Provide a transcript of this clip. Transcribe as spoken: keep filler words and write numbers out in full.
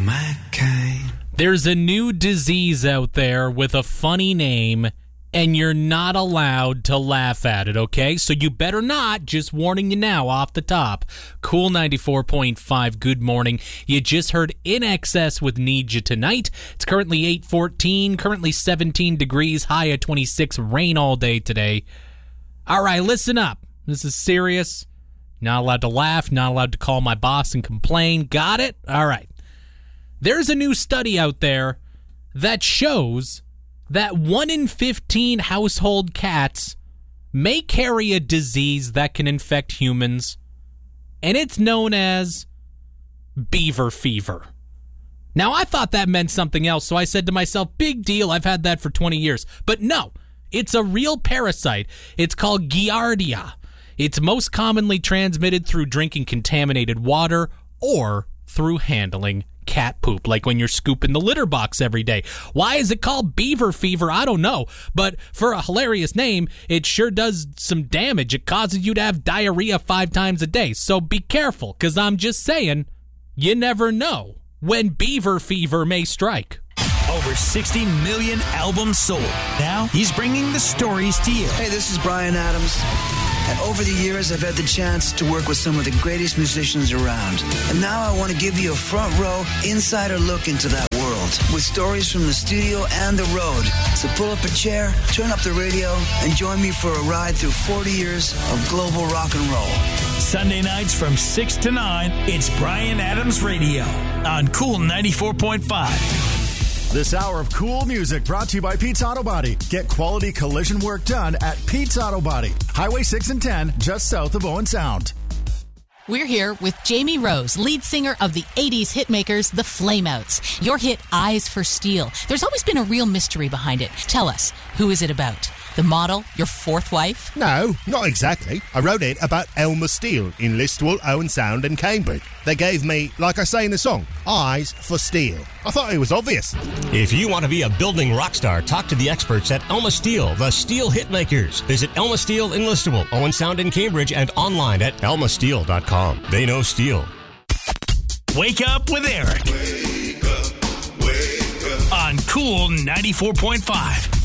my kind. There's a new disease out there with a funny name, and you're not allowed to laugh at it, okay? So you better not. Just warning you now off the top. Cool ninety-four point five, good morning. You just heard In Excess with Need You Tonight. It's currently eight fourteen, currently seventeen degrees, high at twenty-six, rain all day today. All right, listen up. This is serious. Not allowed to laugh, not allowed to call my boss and complain. Got it? All right. There's a new study out there that shows that one in fifteen household cats may carry a disease that can infect humans, and it's known as beaver fever. Now, I thought that meant something else, so I said to myself, big deal, I've had that for twenty years. But no, it's a real parasite. It's called Giardia. It's most commonly transmitted through drinking contaminated water or through handling cat poop, like when you're scooping the litter box every day. Why is it called beaver fever? I don't know. But for a hilarious name, it sure does some damage. It causes you to have diarrhea five times a day. So be careful, because I'm just saying, you never know when beaver fever may strike. Over sixty million albums sold. Now he's bringing the stories to you. Hey, this is Bryan Adams. And over the years, I've had the chance to work with some of the greatest musicians around. And now I want to give you a front row insider look into that world with stories from the studio and the road. So pull up a chair, turn up the radio, and join me for a ride through forty years of global rock and roll. Sunday nights from six to nine, it's Bryan Adams Radio on Cool ninety-four point five. This hour of cool music brought to you by Pete's Auto Body. Get quality collision work done at Pete's Auto Body. Highway six and ten, just south of Owen Sound. We're here with Jamie Rose, lead singer of the eighties hitmakers, the Flameouts. Your hit, Eyes for Steel. There's always been a real mystery behind it. Tell us, who is it about? The model? Your fourth wife? No, not exactly. I wrote it about Elmer Steele in Listowel, Owen Sound and Cambridge. They gave me, like I say in the song, eyes for steel. I thought it was obvious. If you want to be a building rock star, talk to the experts at Elma Steel, the Steel Hitmakers. Visit Elma Steel in Listowel, Owen Sound in Cambridge, and online at elma steel dot com. They know steel. Wake up with Eric. Wake up, wake up. On Cool ninety-four point five.